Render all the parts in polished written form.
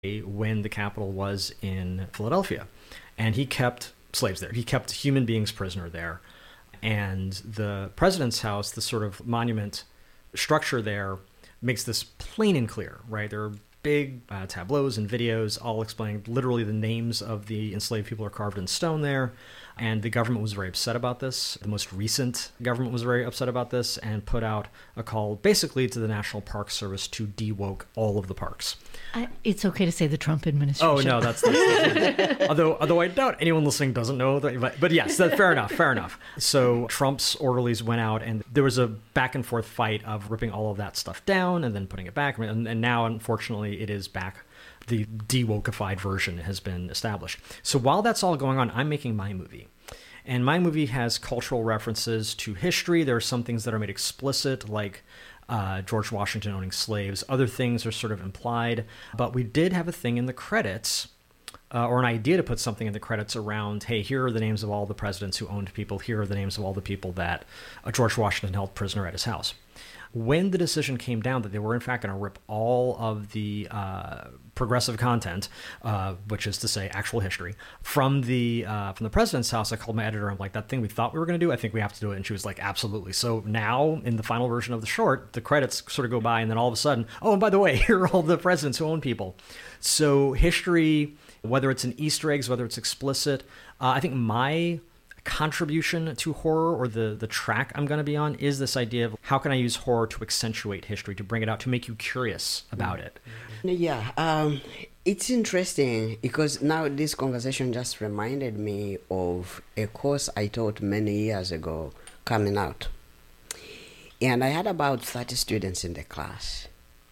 when the capital was in Philadelphia. And he kept slaves there. He kept human beings prisoner there. And the president's house, the sort of monument structure there, makes this plain and clear, right? There are big tableaus and videos all explaining literally the names of the enslaved people are carved in stone there. And the government was very upset about this. The most recent government was very upset about this and put out a call basically to the National Park Service to de-woke all of the parks. It's okay to say the Trump administration. Oh, no, that's although I doubt anyone listening doesn't know that. But yes, fair enough. So Trump's orderlies went out and there was a back and forth fight of ripping all of that stuff down and then putting it back. And now, unfortunately, it is back. The de-wokeified version has been established. So while that's all going on, I'm making my movie. And my movie has cultural references to history. There are some things that are made explicit, like George Washington owning slaves. Other things are sort of implied. But we did have a thing in the credits, or an idea to put something in the credits around, hey, here are the names of all the presidents who owned people. Here are the names of all the people that George Washington held prisoner at his house. When the decision came down that they were in fact going to rip all of the progressive content, which is to say actual history, from the president's house, I called my editor. I'm like, that thing we thought we were going to do, I think we have to do it. And she was like, absolutely. So now in the final version of the short, the credits sort of go by, and then all of a sudden, oh, and by the way, here are all the presidents who own people. So history, whether it's in Easter eggs, whether it's explicit, I think my contribution to horror, or the track I'm going to be on, is this idea of how can I use horror to accentuate history, to bring it out, to make you curious about it. Yeah, it's interesting because now this conversation just reminded me of a course I taught many years ago, Coming Out. And I had about 30 students in the class.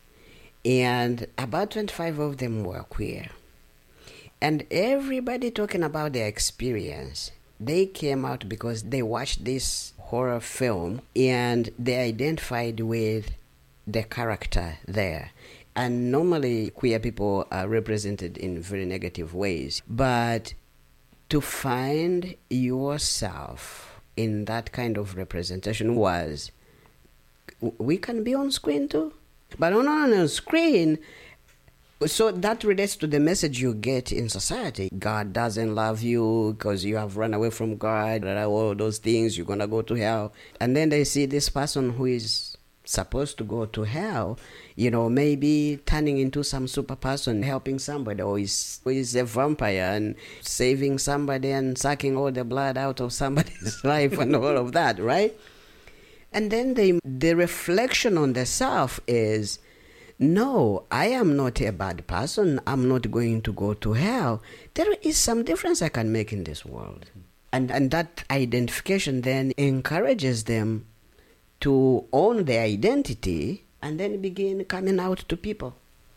And about 25 of them were queer. And everybody talking about their experience. They came out because they watched this horror film and they identified with the character there. And normally queer people are represented in very negative ways. But to find yourself in that kind of representation was, we can be on screen too. But on screen, so that relates to the message you get in society. God doesn't love you because you have run away from God, all those things, you're going to go to hell. And then they see this person who is supposed to go to hell, maybe turning into some super person, helping somebody, or is a vampire and saving somebody and sucking all the blood out of somebody's life and all of that, right? And then the reflection on the self is, no, I am not a bad person. I'm not going to go to hell. There is some difference I can make in this world. And that identification then encourages them to own their identity and then begin coming out to people.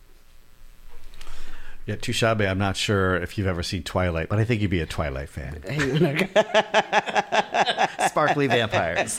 Yeah, Tushabe, I'm not sure if you've ever seen Twilight, but I think you'd be a Twilight fan. Sparkly vampires.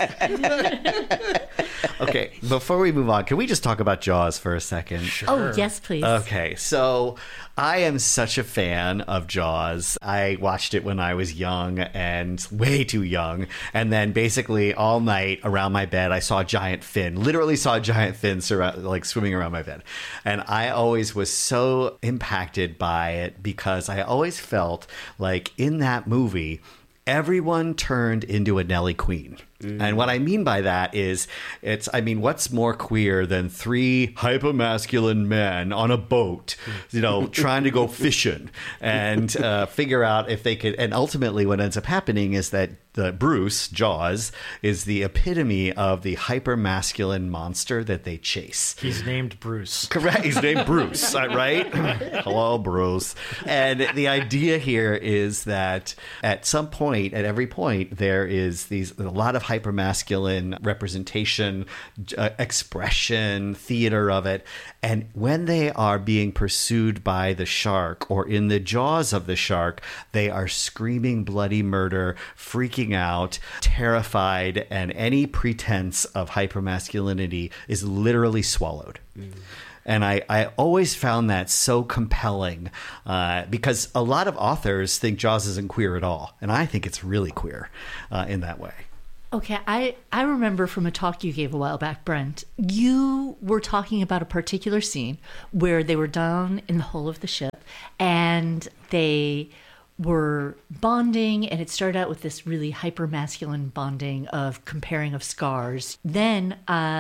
Okay, before we move on, can we just talk about Jaws for a second? Sure. Oh, yes, please. Okay, so I am such a fan of Jaws. I watched it when I was young and way too young. And then basically all night around my bed, I saw a giant fin, literally saw a giant fin swimming around my bed. And I always was so impacted by it because I always felt like in that movie, everyone turned into a Nelly Queen. And what I mean by that is, what's more queer than three hypermasculine men on a boat, trying to go fishing and figure out if they could. And ultimately what ends up happening is that Bruce, Jaws, is the epitome of the hypermasculine monster that they chase. He's named Bruce. Correct. He's named Bruce, right? Hello, Bruce. And the idea here is that at some point, at every point, there is a lot of hypermasculine representation, expression, theater of it. And when they are being pursued by the shark or in the jaws of the shark, they are screaming bloody murder, freaking out, terrified, and any pretense of hypermasculinity is literally swallowed. And I always found that so compelling because a lot of authors think Jaws isn't queer at all. And I think it's really queer in that way. Okay, I remember from a talk you gave a while back, Brent, you were talking about a particular scene where they were down in the hull of the ship and they were bonding, and it started out with this really hyper-masculine bonding of comparing of scars. Then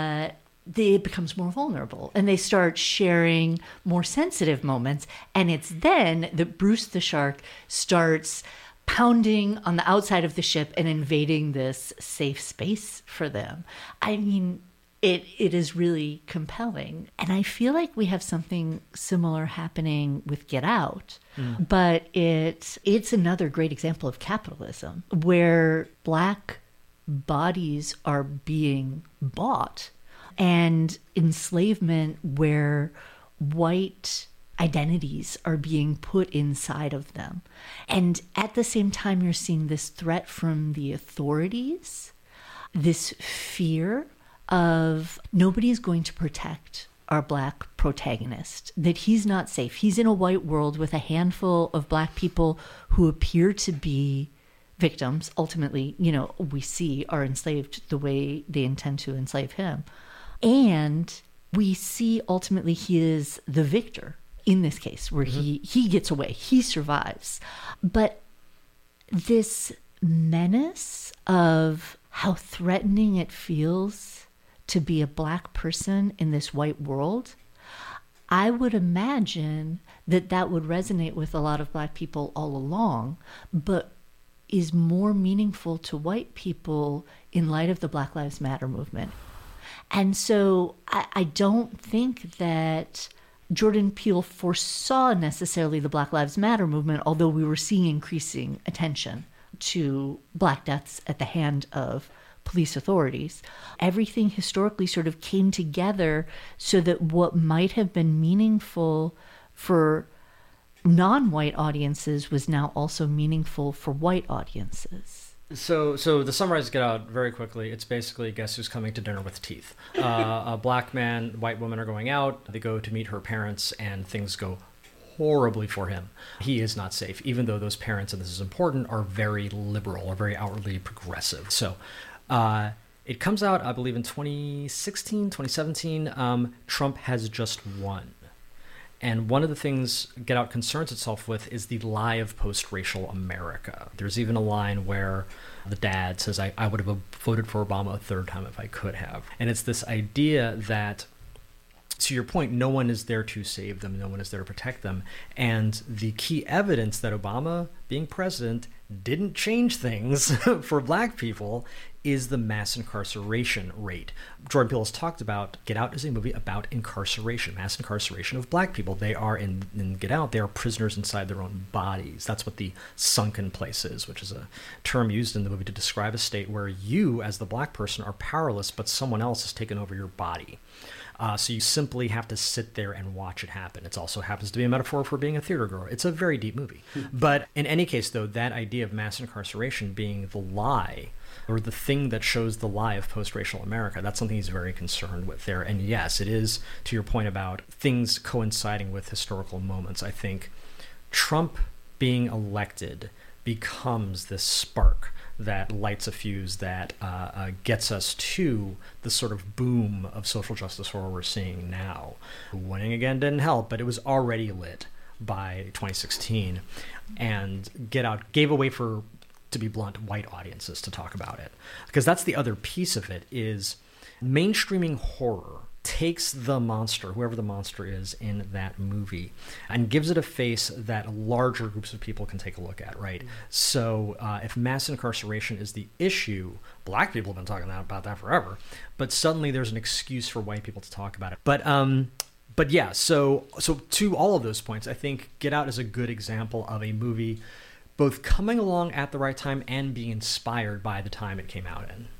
it becomes more vulnerable and they start sharing more sensitive moments, and it's then that Bruce the shark starts pounding on the outside of the ship and invading this safe space for them. I mean, it is really compelling. And I feel like we have something similar happening with Get Out, but it's another great example of capitalism where Black bodies are being bought, and enslavement where white identities are being put inside of them. And at the same time, you're seeing this threat from the authorities, this fear of nobody's going to protect our Black protagonist, that he's not safe. He's in a white world with a handful of Black people who appear to be victims. Ultimately, we see are enslaved the way they intend to enslave him. And we see ultimately he is the victor in this case, where he gets away, he survives. But this menace of how threatening it feels to be a Black person in this white world, I would imagine that would resonate with a lot of Black people all along, but is more meaningful to white people in light of the Black Lives Matter movement. And so I don't think that Jordan Peele foresaw necessarily the Black Lives Matter movement, although we were seeing increasing attention to Black deaths at the hand of police authorities. Everything historically sort of came together so that what might have been meaningful for non-white audiences was now also meaningful for white audiences. So to summarize Get Out very quickly, it's basically Guess Who's Coming to Dinner with Teeth. A Black man, white woman are going out. They go to meet her parents, and things go horribly for him. He is not safe, even though those parents, and this is important, are very liberal or very outwardly progressive. So it comes out, I believe, in 2016, 2017. Trump has just won. And one of the things Get Out concerns itself with is the lie of post-racial America. There's even a line where the dad says, I would have voted for Obama a third time if I could have. And it's this idea that, to your point, no one is there to save them, no one is there to protect them. And the key evidence that Obama, being president, didn't change things for Black people is the mass incarceration rate. Jordan Peele has talked about Get Out is a movie about incarceration, mass incarceration of Black people. They are, in Get Out, they are prisoners inside their own bodies. That's what the sunken place is, which is a term used in the movie to describe a state where you, as the Black person, are powerless, but someone else has taken over your body. So you simply have to sit there and watch it happen. It also happens to be a metaphor for being a theater goer. It's a very deep movie. But in any case, though, that idea of mass incarceration being the lie, or the thing that shows the lie of post-racial America, that's something he's very concerned with there. And yes, it is, to your point about things coinciding with historical moments. I think Trump being elected becomes this spark that lights a fuse that gets us to the sort of boom of social justice horror we're seeing now. Winning again didn't help, but it was already lit by 2016. And Get Out gave a way for, to be blunt, white audiences to talk about it. Because that's the other piece of it, is mainstreaming horror takes the monster, whoever the monster is in that movie, and gives it a face that larger groups of people can take a look at, right? So if mass incarceration is the issue, Black people have been talking about that forever, but suddenly there's an excuse for white people to talk about it. But yeah, so to all of those points, I think Get Out is a good example of a movie both coming along at the right time and being inspired by the time it came out in.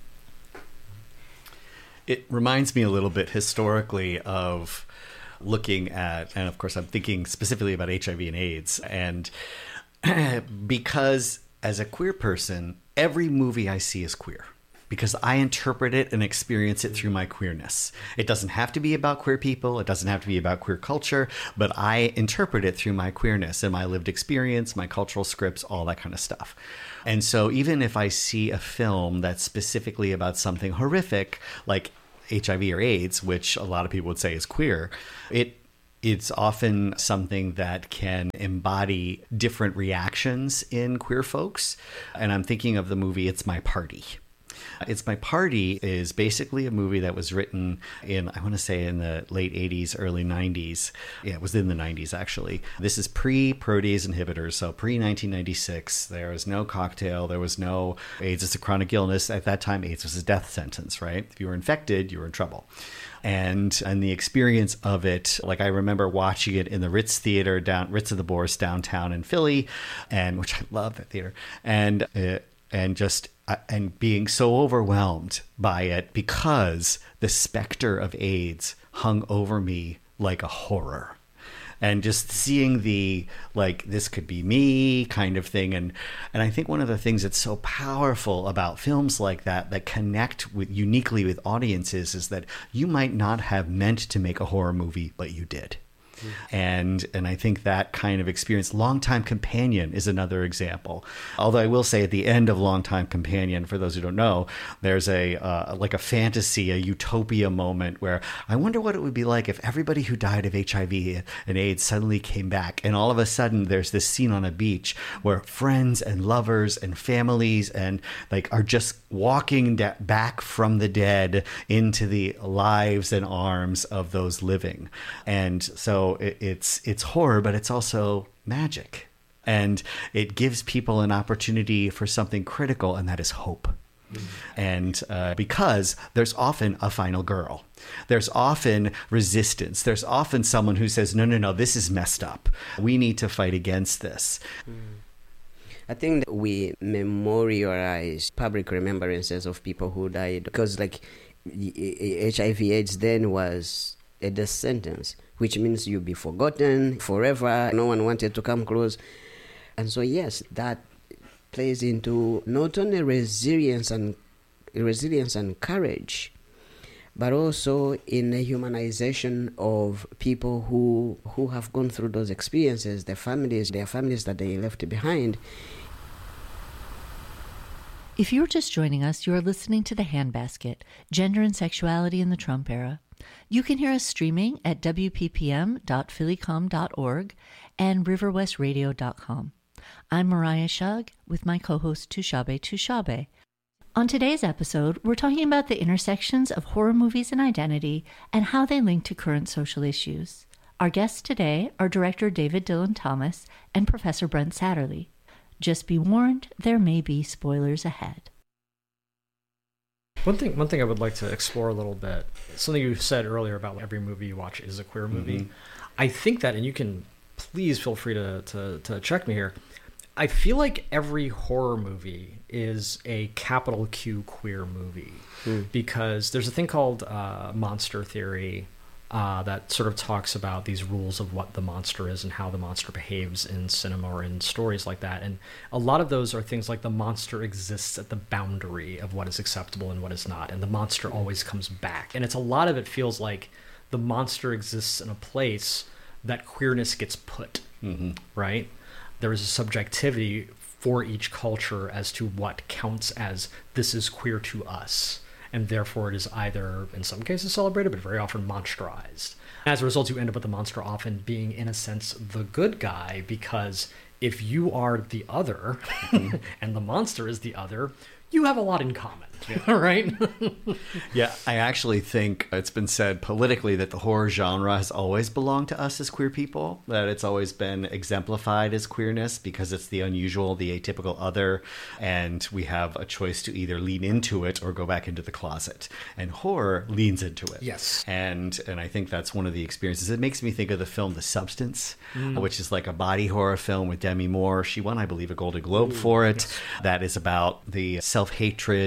It reminds me a little bit historically of looking at, and of course I'm thinking specifically about HIV and AIDS, and because as a queer person, every movie I see is queer. because I interpret it and experience it through my queerness. It doesn't have to be about queer people. It doesn't have to be about queer culture, but I interpret it through my queerness and my lived experience, my cultural scripts, all that kind of stuff. And so even if I see a film that's specifically about something horrific, like HIV or AIDS, which a lot of people would say is queer, it's often something that can embody different reactions in queer folks. And I'm thinking of the movie It's My Party. It's My Party is basically a movie that was written in, I want to say, in the late 80s, early 90s. Yeah, it was in the 90s, actually. This is pre-protease inhibitors, so pre-1996. There was no cocktail. There was no AIDS. It's a chronic illness. At that time, AIDS was a death sentence, right? If you were infected, you were in trouble. And the experience of it, like I remember watching it in the Ritz Theater, Ritz of the Bourse downtown in Philly, and which I love that theater, and being so overwhelmed by it because the specter of AIDS hung over me like a horror. And just seeing the, like, this could be me kind of thing. And I think one of the things that's so powerful about films like that connect uniquely with audiences is that you might not have meant to make a horror movie, but you did. And I think that kind of experience, Longtime Companion is another example. Although I will say at the end of Longtime Companion, for those who don't know, there's like a fantasy, a utopia moment where I wonder what it would be like if everybody who died of HIV and AIDS suddenly came back. And all of a sudden there's this scene on a beach where friends and lovers and families and like are just walking back from the dead into the lives and arms of those living. And so it's horror, but it's also magic. And it gives people an opportunity for something critical, and that is hope. And because there's often a final girl. There's often resistance. There's often someone who says, no, this is messed up. We need to fight against this. I think that we memorialize public remembrances of people who died because like HIV AIDS then was a death sentence, which means you'll be forgotten forever. No one wanted to come close. And so, yes, that plays into not only resilience and courage, but also in the humanization of people who have gone through those experiences, their families that they left behind. If you're just joining us, you are listening to The Handbasket, Gender and Sexuality in the Trump Era. You can hear us streaming at wppm.phillycom.org and riverwestradio.com. I'm Mariah Shug with my co-host Tushabe Tushabe. On today's episode, we're talking about the intersections of horror movies and identity and how they link to current social issues. Our guests today are director David Dylan Thomas and Professor Brent Satterlee. Just be warned, there may be spoilers ahead. One thing I would like to explore a little bit, something you said earlier about every movie you watch is a queer movie. Mm-hmm. I think that, and you can please feel free to check me here, I feel like every horror movie is a capital Q queer movie because there's a thing called monster theory that sort of talks about these rules of what the monster is and how the monster behaves in cinema or in stories like that. And a lot of those are things like the monster exists at the boundary of what is acceptable and what is not. And the monster always comes back. And a lot of it feels like the monster exists in a place that queerness gets put, right? There is a subjectivity for each culture as to what counts as this is queer to us. And therefore it is either, in some cases, celebrated, but very often monsterized. As a result, you end up with the monster often being, in a sense, the good guy, because if you are the other and the monster is the other, you have a lot in common, right? Yeah, I actually think it's been said politically that the horror genre has always belonged to us as queer people, that it's always been exemplified as queerness because it's the unusual, the atypical other, and we have a choice to either lean into it or go back into the closet. And horror leans into it. Yes. And I think that's one of the experiences. It makes me think of the film The Substance, which is like a body horror film with Demi Moore. She won, I believe, a Golden Globe for it. Yes. That is about the self-hatred of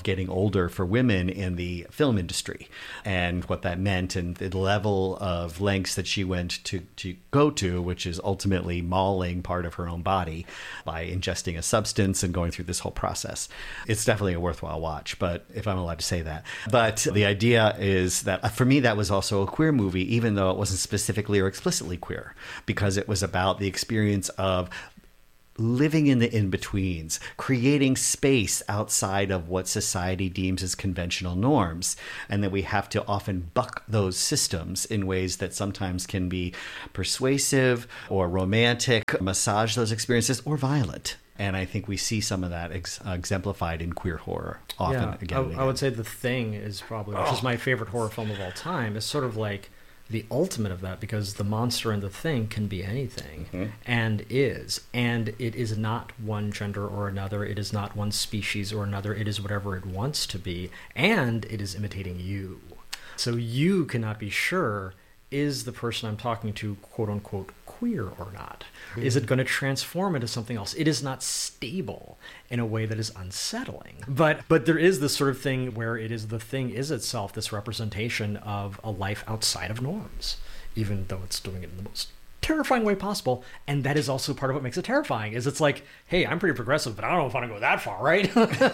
getting older for women in the film industry and what that meant and the level of lengths that she went to go to, which is ultimately mauling part of her own body by ingesting a substance and going through this whole process. It's definitely a worthwhile watch, but if I'm allowed to say that. But the idea is that for me, that was also a queer movie, even though it wasn't specifically or explicitly queer, because it was about the experience of living in the in-betweens, creating space outside of what society deems as conventional norms, and that we have to often buck those systems in ways that sometimes can be persuasive or romantic, massage those experiences, or violent. And I think we see some of that exemplified in queer horror often again and again. I would say The Thing is probably, which is my favorite horror film of all time, is sort of like the ultimate of that, because the monster in The Thing can be anything, and it is not one gender or another. It is not one species or another. It is whatever it wants to be, and it is imitating you. So you cannot be sure, is the person I'm talking to quote unquote queer or not? Is it going to transform into something else? It is not stable in a way that is unsettling. But there is this sort of thing where it is the thing is itself this representation of a life outside of norms, even though it's doing it in the most terrifying way possible. And that is also part of what makes it terrifying, is it's like, hey, I'm pretty progressive, but I don't know if I want to go that far, right?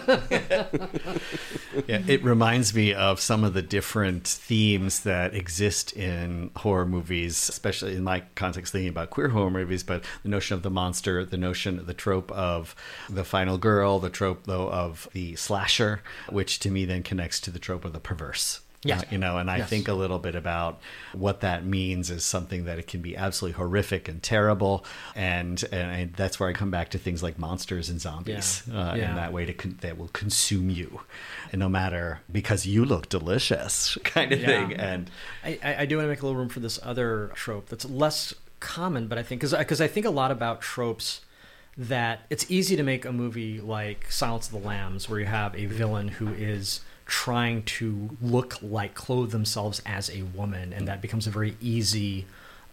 Yeah, it reminds me of some of the different themes that exist in horror movies, especially in my context thinking about queer horror movies, but the notion of the monster, the trope of the final girl, the trope, though, of the slasher, which to me then connects to the trope of the perverse. Yes. And I think a little bit about what that means is something that it can be absolutely horrific and terrible. And that's where I come back to things like monsters and zombies in that way that will consume you. And no matter, because you look delicious kind of thing. And I do want to make a little room for this other trope that's less common, but I think, because I think a lot about tropes that it's easy to make a movie like Silence of the Lambs, where you have a villain who is trying to clothe themselves as a woman, and that becomes a very easy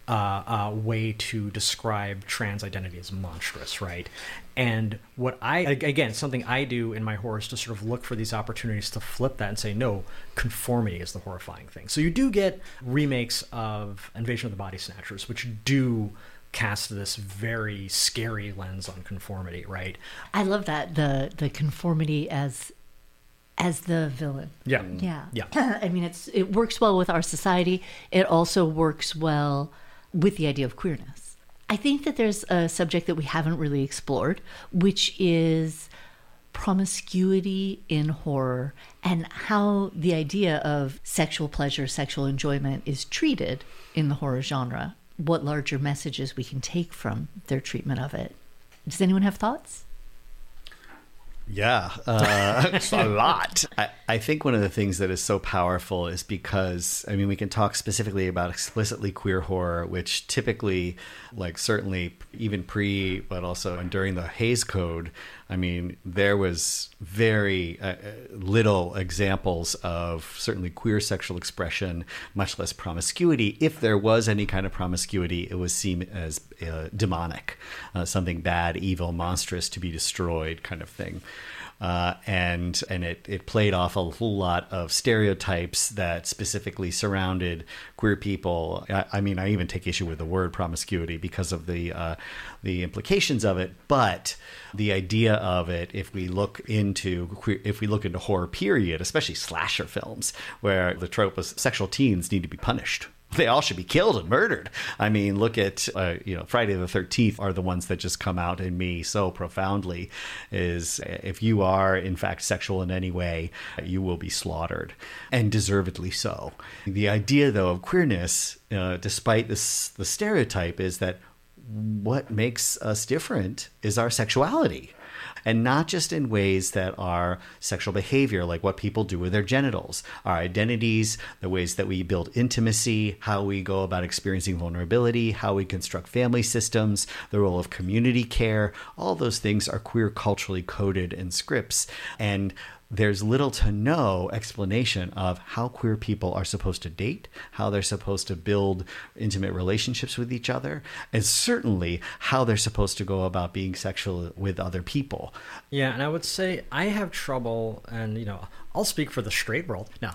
way to describe trans identity as monstrous, right? And something I do in my horror is to sort of look for these opportunities to flip that and say, no, conformity is the horrifying thing. So you do get remakes of Invasion of the Body Snatchers, which do cast this very scary lens on conformity, right? I love that, the conformity as the villain. Yeah. I mean, it works well with our society. It also works well with the idea of queerness. I think that there's a subject that we haven't really explored, which is promiscuity in horror, and how the idea of sexual pleasure, sexual enjoyment is treated in the horror genre. What larger messages we can take from their treatment of it. Does anyone have thoughts? Yeah, it's a lot. I think one of the things that is so powerful is because, I mean, we can talk specifically about explicitly queer horror, which typically, like certainly even pre, but also during the Hays Code, I mean, there was very little examples of certainly queer sexual expression, much less promiscuity. If there was any kind of promiscuity, it was seen as demonic, something bad, evil, monstrous, to be destroyed kind of thing. And it played off a whole lot of stereotypes that specifically surrounded queer people. I mean, I even take issue with the word promiscuity because of the implications of it. But the idea of it, if we look into horror period, especially slasher films, where the trope is sexual teens need to be punished. They all should be killed and murdered. I mean, look at, Friday the 13th are the ones that just come out in me so profoundly, is if you are, in fact, sexual in any way, you will be slaughtered, and deservedly so. The idea, though, of queerness, despite the stereotype, is that what makes us different is our sexuality. And not just in ways that are sexual behavior, like what people do with their genitals, our identities, the ways that we build intimacy, how we go about experiencing vulnerability, how we construct family systems, the role of community care. All those things are queer culturally coded in scripts. And there's little to no explanation of how queer people are supposed to date, how they're supposed to build intimate relationships with each other, and certainly how they're supposed to go about being sexual with other people. Yeah, and I would say I have trouble, and I'll speak for the straight world. No,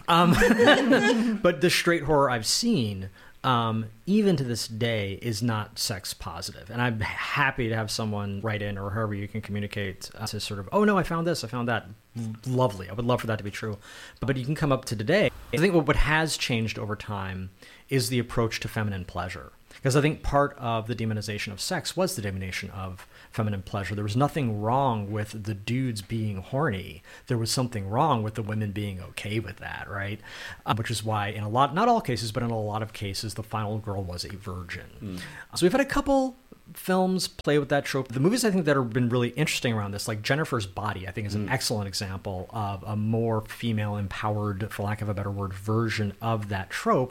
but the straight horror I've seen, even to this day, is not sex positive. And I'm happy to have someone write in, or however you can communicate, to sort of, oh no, I found this, I found that. Lovely. I would love for that to be true. But you can come up to today. I think what has changed over time is the approach to feminine pleasure. Because I think part of the demonization of sex was the demonization of feminine pleasure. There was nothing wrong with the dudes being horny. There was something wrong with the women being okay with that, right? Which is why in a lot, not all cases, but in a lot of cases, the final girl was a virgin. So we've had a couple films play with that trope. The movies I think that have been really interesting around this, like Jennifer's Body, I think is an excellent example of a more female empowered, for lack of a better word, version of that trope.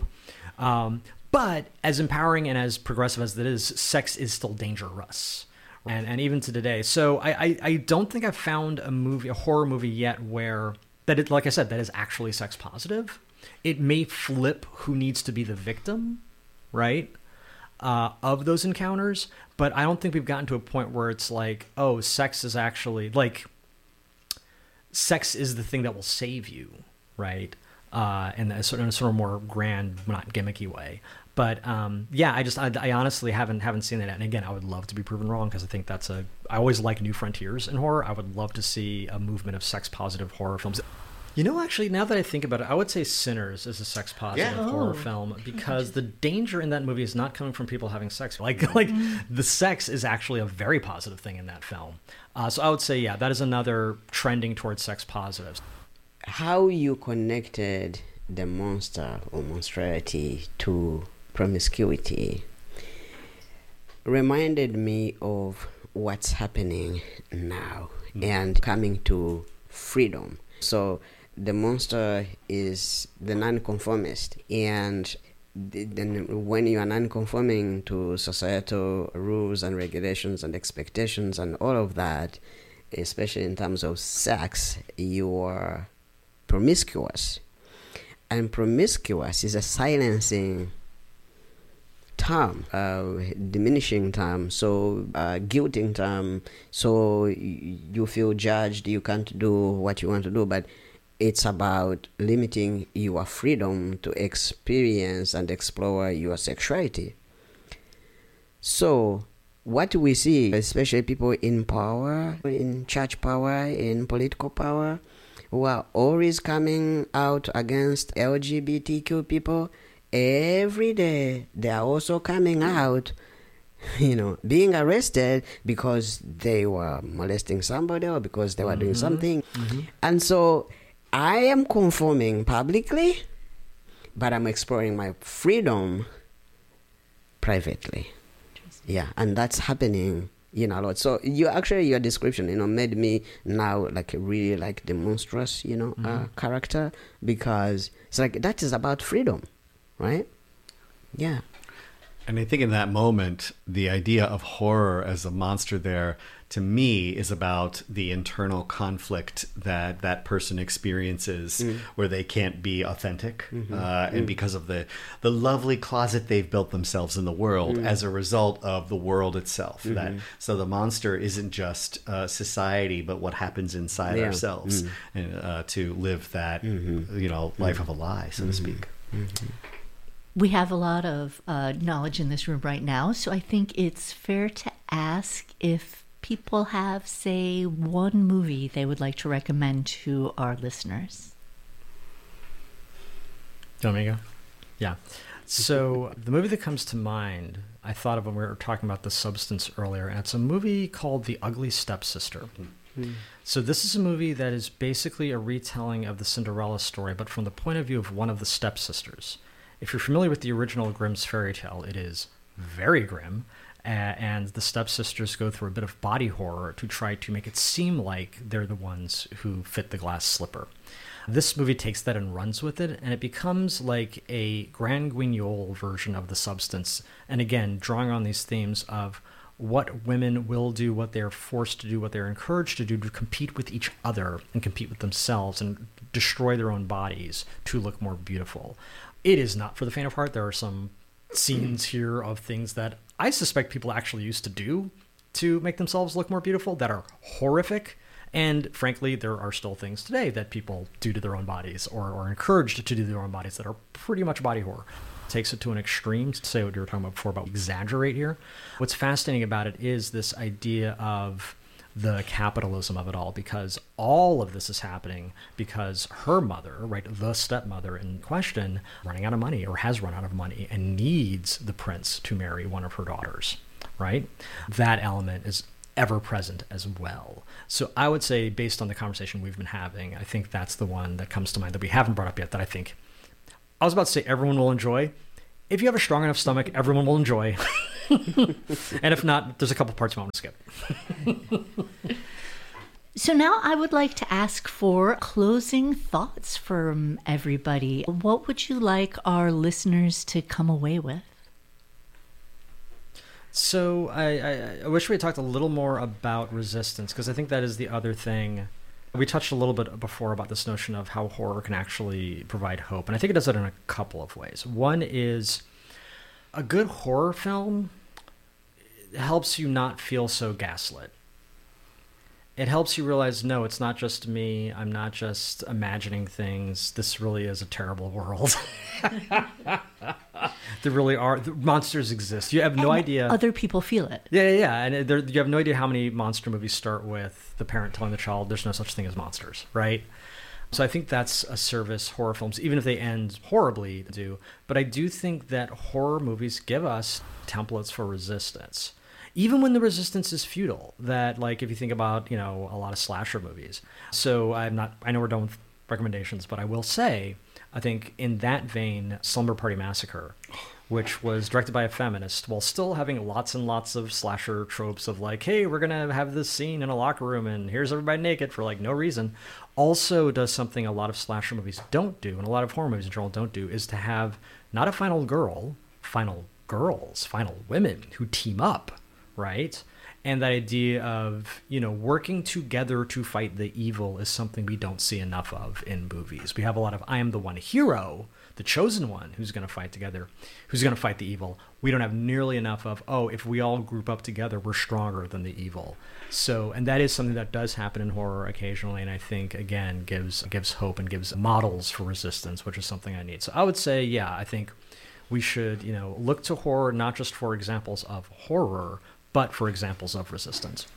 But as empowering and as progressive as it is, sex is still dangerous. And even to today. So I don't think I've found a horror movie yet where, like I said, that is actually sex positive. It may flip who needs to be the victim, right, of those encounters. But I don't think we've gotten to a point where it's like, oh, sex is actually, like, sex is the thing that will save you, right? In a sort of more grand, not gimmicky way. But yeah, I honestly haven't seen that. And again, I would love to be proven wrong, because I think I always like new frontiers in horror. I would love to see a movement of sex positive horror films. Actually, now that I think about it, I would say Sinners is a sex positive horror film, because the danger in that movie is not coming from people having sex. Like the sex is actually a very positive thing in that film. So I would say, yeah, that is another trending towards sex positives. How you connected the monster or monstrosity to promiscuity reminded me of what's happening now and coming to freedom. So the monster is the nonconformist, and then when you are nonconforming to societal rules and regulations and expectations and all of that, especially in terms of sex, you are promiscuous. And promiscuous is a silencing term, diminishing term, so guilting term, so you feel judged, you can't do what you want to do, but it's about limiting your freedom to experience and explore your sexuality. So what we see, especially people in power, in church power, in political power, who are always coming out against LGBTQ people, every day they are also coming out, being arrested because they were molesting somebody or because they were doing something. And so I am conforming publicly, but I'm exploring my freedom privately. Yeah, and that's happening a lot. So your description, made me now really like the monstrous, character, because it's like that is about freedom, right? Yeah. And I think in that moment, the idea of horror as a monster there, to me, is about the internal conflict that person experiences where they can't be authentic. And because of the lovely closet they've built themselves in the world as a result of the world itself. So the monster isn't just society, but what happens inside ourselves to live that, life of a lie, so to speak. We have a lot of knowledge in this room right now, so I think it's fair to ask if people have, say, one movie they would like to recommend to our listeners. Do you want me to go? Yeah. So the movie that comes to mind, I thought of when we were talking about The Substance earlier, and it's a movie called The Ugly Stepsister. So this is a movie that is basically a retelling of the Cinderella story, but from the point of view of one of the stepsisters. If you're familiar with the original Grimm's fairy tale, it is very grim, and the stepsisters go through a bit of body horror to try to make it seem like they're the ones who fit the glass slipper. This movie takes that and runs with it, and it becomes like a Grand Guignol version of The Substance, and again, drawing on these themes of what women will do, what they're forced to do, what they're encouraged to do to compete with each other and compete with themselves and destroy their own bodies to look more beautiful. It is not for the faint of heart. There are some scenes here of things that I suspect people actually used to do to make themselves look more beautiful that are horrific. And frankly, there are still things today that people do to their own bodies or are encouraged to do to their own bodies that are pretty much body horror. Takes it to an extreme, to say what you were talking about before about exaggerate here. What's fascinating about it is this idea of the capitalism of it all, because all of this is happening because her mother, right, the stepmother in question, running out of money or has run out of money and needs the prince to marry one of her daughters, right? That element is ever present as well. So I would say, based on the conversation we've been having, I think that's the one that comes to mind that we haven't brought up yet that I think I was about to say everyone will enjoy. If you have a strong enough stomach, everyone will enjoy. And if not, there's a couple parts you want to skip. So now I would like to ask for closing thoughts from everybody. What would you like our listeners to come away with? So I wish we had talked a little more about resistance, because I think that is the other thing. We touched a little bit before about this notion of how horror can actually provide hope. And I think it does it in a couple of ways. One is a good horror film helps you not feel so gaslit. It helps you realize, no, it's not just me. I'm not just imagining things. This really is a terrible world. There really are. The monsters exist. You have no idea. Other people feel it. Yeah. And you have no idea how many monster movies start with the parent telling the child there's no such thing as monsters, right? So I think that's a service horror films, even if they end horribly, do. But I do think that horror movies give us templates for resistance. Even when the resistance is futile, that, like, if you think about, a lot of slasher movies. So I know we're done with recommendations, but I will say, I think in that vein, Slumber Party Massacre, which was directed by a feminist, while still having lots and lots of slasher tropes of like, hey, we're going to have this scene in a locker room and here's everybody naked for like no reason, also does something a lot of slasher movies don't do, and a lot of horror movies in general don't do, is to have not a final girl, final girls, final women who team up, right? And that idea of, working together to fight the evil is something we don't see enough of in movies. We have a lot of, I am the one hero, the chosen one who's going to fight together, who's going to fight the evil. We don't have nearly enough of, if we all group up together, we're stronger than the evil. So, and that is something that does happen in horror occasionally, and I think, again, gives hope and gives models for resistance, which is something I need. So I would say, I think we should, look to horror not just for examples of horror, but for examples of resistance.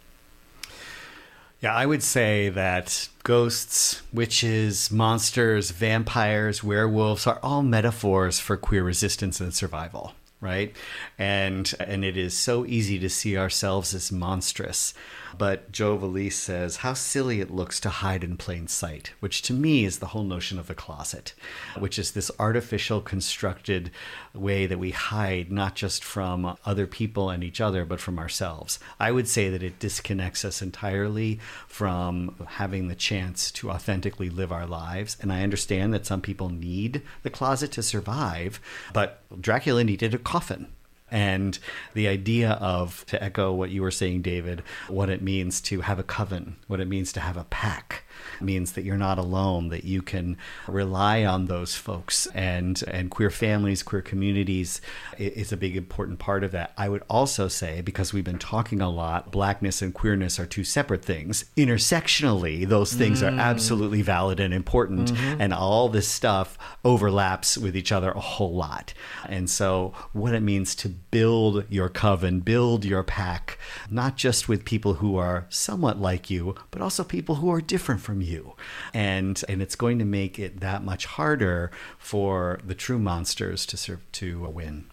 Yeah, I would say that ghosts, witches, monsters, vampires, werewolves are all metaphors for queer resistance and survival, right? And it is so easy to see ourselves as monstrous. But Joe Valise says, how silly it looks to hide in plain sight, which to me is the whole notion of the closet, which is this artificial constructed way that we hide not just from other people and each other, but from ourselves. I would say that it disconnects us entirely from having the chance to authentically live our lives. And I understand that some people need the closet to survive, but Dracula needed a coffin. And the idea of, to echo what you were saying, David, what it means to have a coven, what it means to have a pack, means that you're not alone, that you can rely on those folks, and queer families, queer communities is a big important part of that. I would also say, because we've been talking a lot, blackness and queerness are two separate things. Intersectionally, those things are absolutely valid and important, and all this stuff overlaps with each other a whole lot. And so what it means to build your coven, build your pack, not just with people who are somewhat like you, but also people who are different from you. And it's going to make it that much harder for the true monsters to win.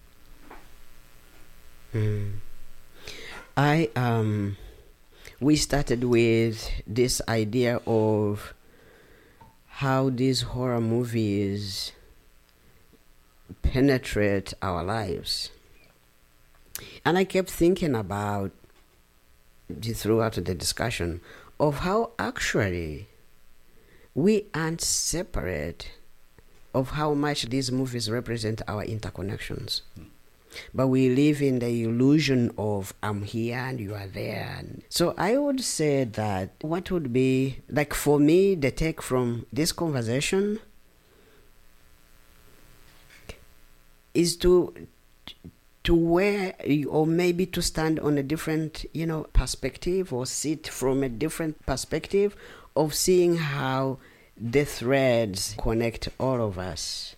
We started with this idea of how these horror movies penetrate our lives. And I kept thinking about, throughout the discussion, of how actually we aren't separate of how much these movies represent our interconnections. But we live in the illusion of I'm here and you are there. And so I would say that what would be, like for me, the take from this conversation is to wear, or maybe to stand on a different, perspective, or sit from a different perspective of seeing how the threads connect all of us.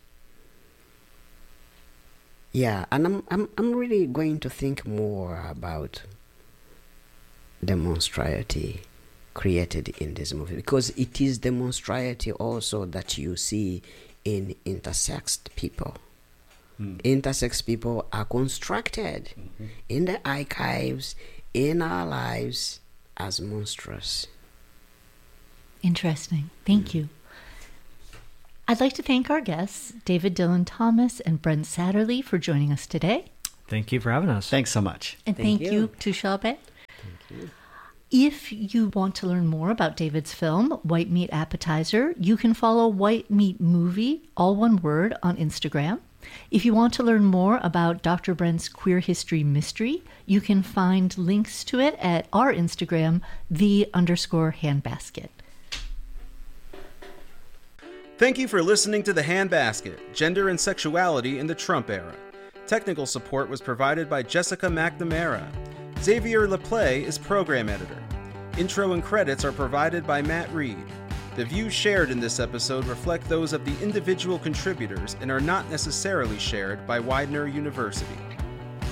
Yeah, and I'm really going to think more about the monstrosity created in this movie, because it is the monstrosity also that you see in intersex people. Intersex people are constructed in the archives, in our lives, as monstrous. Interesting. Thank you. I'd like to thank our guests, David Dylan Thomas and Brent Satterlee, for joining us today. Thank you for having us. Thanks so much. And thank you to Xiaobei. Thank you. If you want to learn more about David's film, White Meat Appetizer, you can follow White Meat Movie, all one word, on Instagram. If you want to learn more about Dr. Brent's Queer History Mystery, you can find links to it at our Instagram, _handbasket. Thank you for listening to The Handbasket, Gender and Sexuality in the Trump Era. Technical support was provided by Jessica McNamara. Xavier LaPlay is program editor. Intro and credits are provided by Matt Reed. The views shared in this episode reflect those of the individual contributors and are not necessarily shared by Widener University.